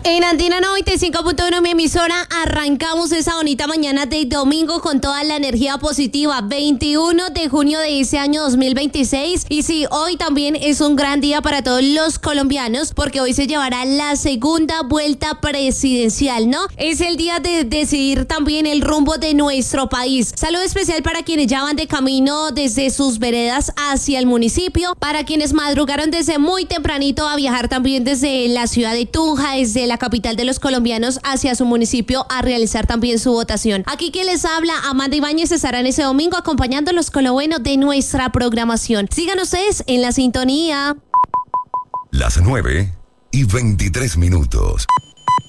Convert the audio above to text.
En Andina 95.1, mi emisora, arrancamos esa bonita mañana de domingo con toda la energía positiva, 21 de junio de ese año 2026. Y sí, hoy también es un gran día para todos los colombianos porque hoy se llevará la segunda vuelta presidencial, ¿no? Es el día de decidir también el rumbo de nuestro país. Saludo especial para quienes ya van de camino desde sus veredas hacia el municipio, para quienes madrugaron desde muy tempranito a viajar también desde la ciudad de Tunja, desde la capital de los colombianos hacia su municipio a realizar también su votación. Aquí quien les habla, Amanda Ibáñez, estarán ese domingo acompañándolos con lo bueno de nuestra programación. Sigan ustedes en la sintonía. Las 9:23.